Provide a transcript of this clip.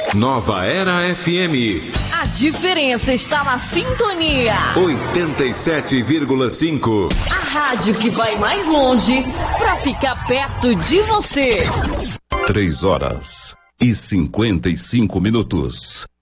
Nova Era FM. A diferença está na sintonia. 87,5. A rádio que vai mais longe para ficar perto de você. 3 horas e 55 minutos.